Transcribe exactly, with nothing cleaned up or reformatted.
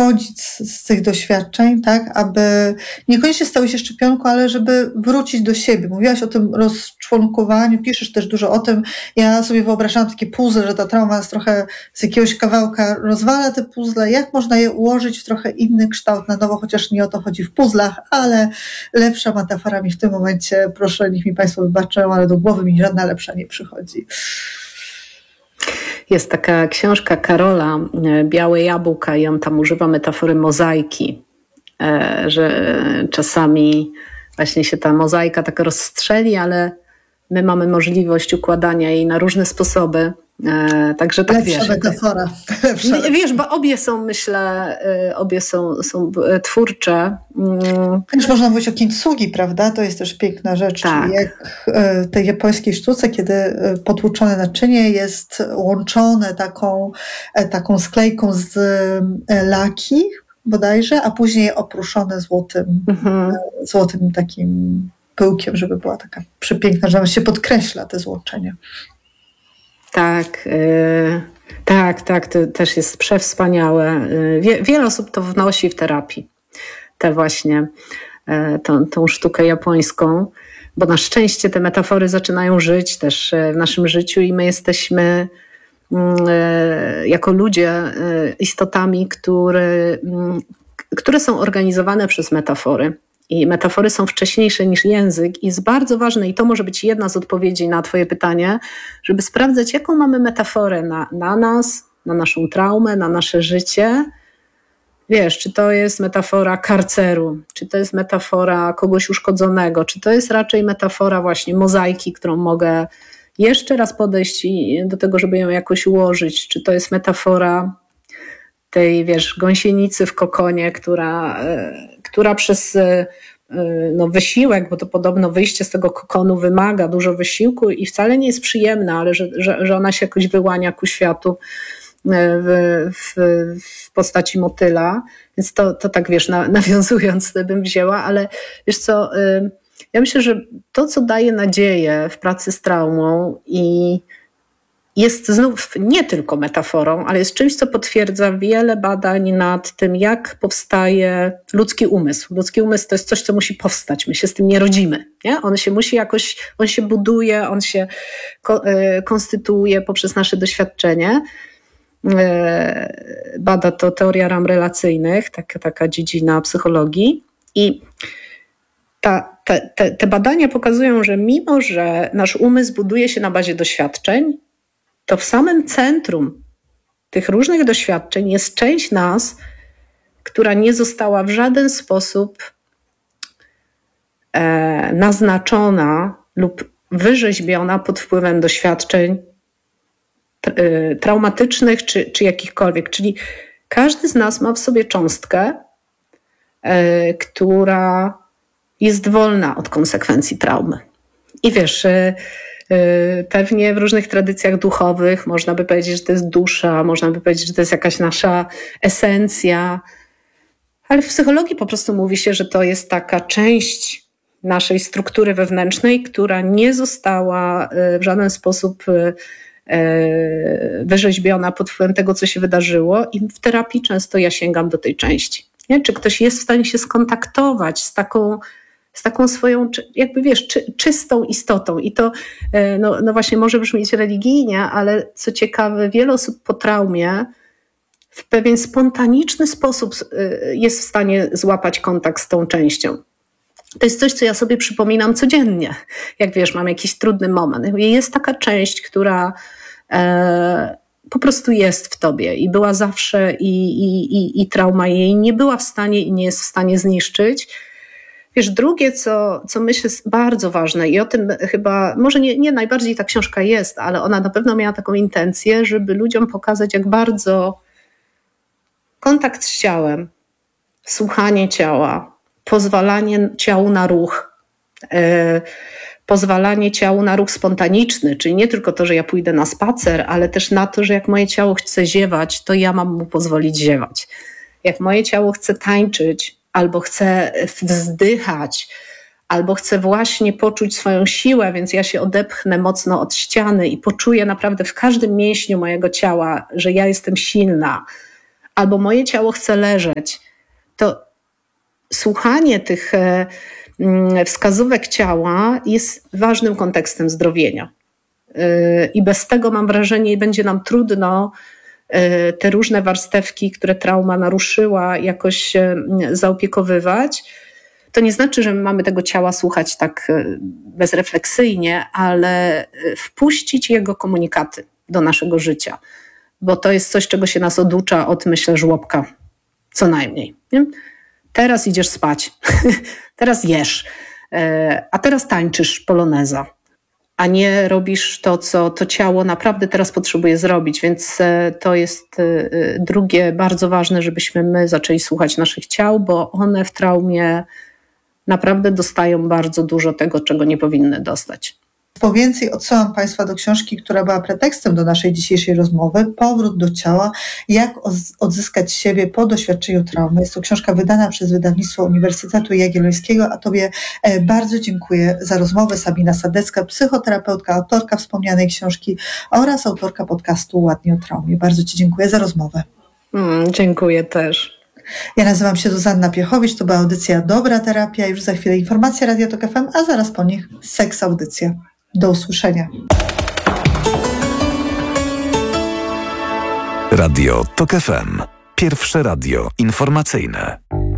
wychodzić z, z tych doświadczeń, tak, aby niekoniecznie stały się szczepionką, ale żeby wrócić do siebie. Mówiłaś o tym rozczłonkowaniu, piszesz też dużo o tym. Ja sobie wyobrażałam takie puzzle, że ta trauma jest trochę z jakiegoś kawałka rozwala te puzzle. Jak można je ułożyć w trochę inny kształt na nowo, chociaż nie o to chodzi w puzzlach, ale lepsza metafora mi w tym momencie, proszę, niech mi Państwo wybaczą, ale do głowy mi żadna lepsza nie przychodzi. Jest taka książka Karola, Białe jabłka, i on tam używa metafory mozaiki, że czasami właśnie się ta mozaika tak rozstrzeli, ale my mamy możliwość układania jej na różne sposoby. Także tak, lepsza wiesz, metafora. Lepsza, wiesz, lepsza. Bo obie są, myślę, obie są, są twórcze. Też można mówić o kintsugi, prawda? To jest też piękna rzecz, tak. Czyli jak w tej japońskiej sztuce, kiedy potłuczone naczynie jest łączone taką, taką sklejką z laki bodajże, a później oprószone złotym, mhm. złotym takim pyłkiem, żeby była taka przepiękna, że się podkreśla te złączenia. Tak, yy, tak, tak, to też jest przewspaniałe. Wie, wiele osób to wnosi w terapii, tę właśnie, yy, tą, tą sztukę japońską, bo na szczęście te metafory zaczynają żyć też w naszym życiu i my jesteśmy yy, jako ludzie yy, istotami, które, yy, które są organizowane przez metafory. I metafory są wcześniejsze niż język i jest bardzo ważne, i to może być jedna z odpowiedzi na Twoje pytanie, żeby sprawdzać, jaką mamy metaforę na, na nas, na naszą traumę, na nasze życie. Wiesz, czy to jest metafora karceru, czy to jest metafora kogoś uszkodzonego, czy to jest raczej metafora właśnie mozaiki, którą mogę jeszcze raz podejść i do tego, żeby ją jakoś ułożyć, czy to jest metafora tej, wiesz, gąsienicy w kokonie, która, która przez no, wysiłek, bo to podobno wyjście z tego kokonu wymaga dużo wysiłku i wcale nie jest przyjemna, ale że, że, że ona się jakoś wyłania ku światu w, w, w postaci motyla. Więc to, to tak, wiesz, na, nawiązując bym wzięła, ale wiesz co, ja myślę, że to, co daje nadzieję w pracy z traumą i jest znów nie tylko metaforą, ale jest czymś, co potwierdza wiele badań nad tym, jak powstaje ludzki umysł. Ludzki umysł to jest coś, co musi powstać. My się z tym nie rodzimy. Nie? On się musi jakoś, on się buduje, on się ko- konstytuuje poprzez nasze doświadczenie. Bada to teoria ram relacyjnych, taka, taka dziedzina psychologii. I ta, te, te, te badania pokazują, że mimo, że nasz umysł buduje się na bazie doświadczeń, to w samym centrum tych różnych doświadczeń jest część nas, która nie została w żaden sposób e, naznaczona lub wyrzeźbiona pod wpływem doświadczeń e, traumatycznych czy, czy jakichkolwiek. Czyli każdy z nas ma w sobie cząstkę, e, która jest wolna od konsekwencji traumy. I wiesz, e, pewnie w różnych tradycjach duchowych można by powiedzieć, że to jest dusza, można by powiedzieć, że to jest jakaś nasza esencja, ale w psychologii po prostu mówi się, że to jest taka część naszej struktury wewnętrznej, która nie została w żaden sposób wyrzeźbiona pod wpływem tego, co się wydarzyło, i w terapii często ja sięgam do tej części. Nie? Czy ktoś jest w stanie się skontaktować z taką z taką swoją, jakby wiesz, czy, czystą istotą. I to no, no właśnie może brzmieć religijnie, ale co ciekawe, wiele osób po traumie w pewien spontaniczny sposób jest w stanie złapać kontakt z tą częścią. To jest coś, co ja sobie przypominam codziennie. Jak wiesz, mam jakiś trudny moment. Jest taka część, która e, po prostu jest w tobie i była zawsze i, i, i, i trauma jej nie była w stanie i nie jest w stanie zniszczyć. Wiesz, drugie, co, co myślę jest bardzo ważne i o tym chyba, może nie, nie najbardziej ta książka jest, ale ona na pewno miała taką intencję, żeby ludziom pokazać, jak bardzo kontakt z ciałem, słuchanie ciała, pozwalanie ciału na ruch, yy, pozwalanie ciału na ruch spontaniczny, czyli nie tylko to, że ja pójdę na spacer, ale też na to, że jak moje ciało chce ziewać, to ja mam mu pozwolić ziewać. Jak moje ciało chce tańczyć, albo chce wzdychać, albo chcę właśnie poczuć swoją siłę, więc ja się odepchnę mocno od ściany i poczuję naprawdę w każdym mięśniu mojego ciała, że ja jestem silna, albo moje ciało chce leżeć, to słuchanie tych wskazówek ciała jest ważnym kontekstem zdrowienia. I bez tego, mam wrażenie, będzie nam trudno te różne warstewki, które trauma naruszyła, jakoś zaopiekowywać. To nie znaczy, że my mamy tego ciała słuchać tak bezrefleksyjnie, ale wpuścić jego komunikaty do naszego życia, bo to jest coś, czego się nas oducza od, myślę, żłobka, co najmniej. Nie? Teraz idziesz spać, teraz jesz, a teraz tańczysz poloneza, a nie robisz to, co to ciało naprawdę teraz potrzebuje zrobić. Więc to jest drugie bardzo ważne, żebyśmy my zaczęli słuchać naszych ciał, bo one w traumie naprawdę dostają bardzo dużo tego, czego nie powinny dostać. Po więcej odsyłam Państwa do książki, która była pretekstem do naszej dzisiejszej rozmowy, Powrót do ciała, jak odzyskać siebie po doświadczeniu traumy. Jest to książka wydana przez wydawnictwo Uniwersytetu Jagiellońskiego, a Tobie bardzo dziękuję za rozmowę. Sabina Sadecka, psychoterapeutka, autorka wspomnianej książki oraz autorka podcastu Ładnie o traumie. Bardzo Ci dziękuję za rozmowę. Mm, dziękuję też. Ja nazywam się Zuzanna Piechowicz, to była audycja Dobra Terapia, już za chwilę informacje Radio Tok F M, a zaraz po nich Seks Audycja. Do usłyszenia. Radio Tok F M. Pierwsze radio informacyjne.